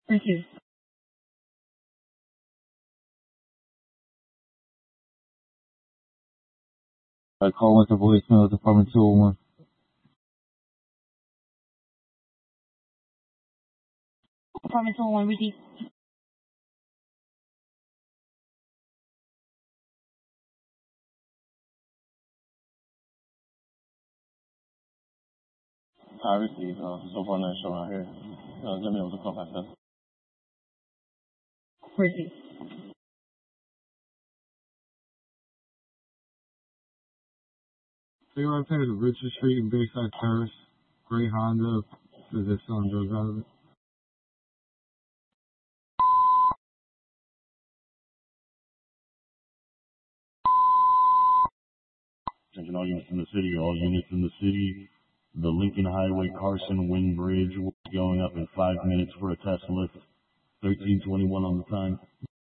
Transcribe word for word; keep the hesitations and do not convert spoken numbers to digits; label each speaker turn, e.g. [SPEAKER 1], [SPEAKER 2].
[SPEAKER 1] Receive.
[SPEAKER 2] I call went to voicemail, Department two oh one.
[SPEAKER 1] Department two oh one, receive.
[SPEAKER 2] I received, uh, so far not showing out here. Uh, let me know what the call back says.
[SPEAKER 1] Receive.
[SPEAKER 2] So you're right to Richard Street in Bayside Terrace. Gray Honda. Is this on drugs out of it? Attention all units in the city, all units in the city. The Lincoln Highway Carson Wind Bridge will be going up in five minutes for a test lift. thirteen twenty-one on the time.